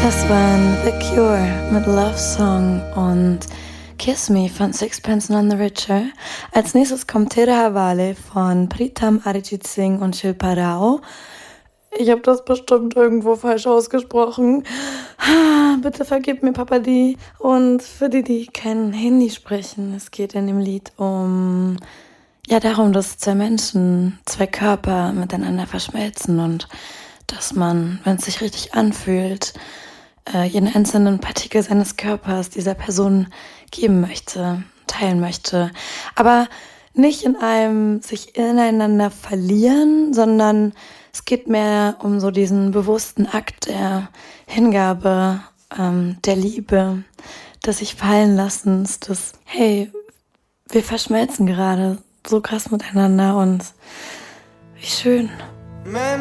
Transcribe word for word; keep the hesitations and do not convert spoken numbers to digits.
Das waren The Cure mit Love Song und Kiss Me von Sixpence None the Richer. Als nächstes kommt Tere Havale von Pritam Arijit Singh und Shilpa Rao. Ich habe das bestimmt irgendwo falsch ausgesprochen. Bitte vergib mir, Papa Di. Und für die, die kein Hindi sprechen, es geht in dem Lied um, ja, darum, dass zwei Menschen, zwei Körper miteinander verschmelzen und dass man, wenn es sich richtig anfühlt, äh, jeden einzelnen Partikel seines Körpers dieser Person geben möchte, teilen möchte. Aber nicht in einem sich ineinander verlieren, sondern es geht mehr um so diesen bewussten Akt der Hingabe, ähm, der Liebe, des sich fallen lassens, des, hey, wir verschmelzen gerade so krass miteinander und wie schön. मैंने